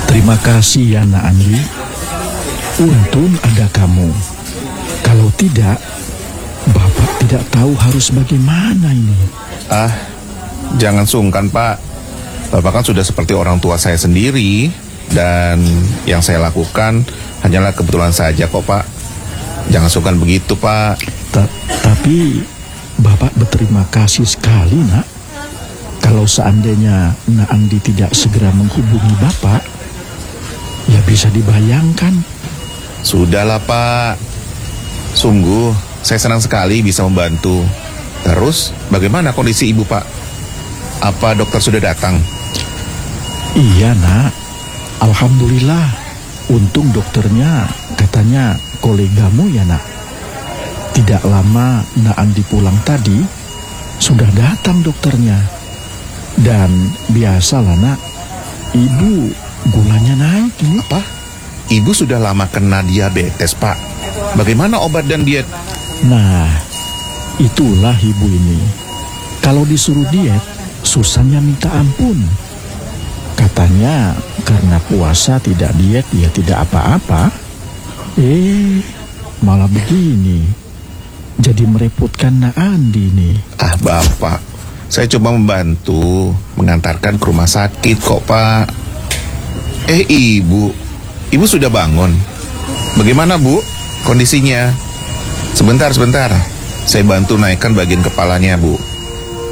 Terima kasih ya Nak Andi. Untung ada kamu. Kalau tidak, Bapak tidak tahu harus bagaimana ini. Jangan sungkan, Pak. Bapak kan sudah seperti orang tua saya sendiri. Dan yang saya lakukan hanyalah kebetulan saja kok, Pak. Jangan sungkan begitu, Pak. Tapi Bapak berterima kasih sekali, Nak. Kalau seandainya Nak Andi tidak segera menghubungi Bapak, ya bisa dibayangkan. Sudahlah, Pak. Sungguh, saya senang sekali bisa membantu. Terus, bagaimana kondisi Ibu, Pak? Apa dokter sudah datang? Iya, Nak. Alhamdulillah. Untung dokternya katanya kolegamu ya, Nak. Tidak lama Nak Andi pulang tadi, sudah datang dokternya. Dan biasalah, Nak, Ibu gulanya naik ini. Apa? Ibu sudah lama kena diabetes, Pak. Bagaimana obat dan diet? Nah, itulah Ibu ini. Kalau disuruh diet, susahnya minta ampun. Katanya karena puasa tidak diet ya tidak apa-apa. Malah begini. Jadi merepotkan Nak Andi nih. Bapak, saya coba membantu mengantarkan ke rumah sakit kok, Pak. Ibu sudah bangun. Bagaimana, Bu, kondisinya? Sebentar. Saya bantu naikkan bagian kepalanya, Bu.